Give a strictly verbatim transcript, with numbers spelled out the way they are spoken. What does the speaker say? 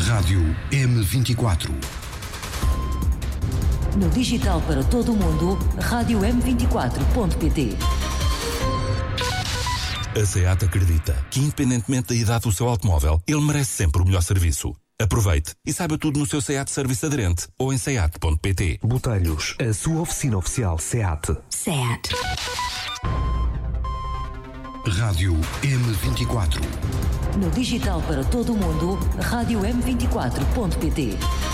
Rádio M vinte e quatro. No digital para todo o mundo, rádio m vinte e quatro ponto pt. A SEAT acredita que, independentemente da idade do seu automóvel, ele merece sempre o melhor serviço. Aproveite e saiba tudo no seu SEAT Service aderente ou em seat ponto pt. Botelhos, a sua oficina oficial SEAT. SEAT. Rádio M vinte e quatro. No digital para todo o mundo, rádio m vinte e quatro ponto pt.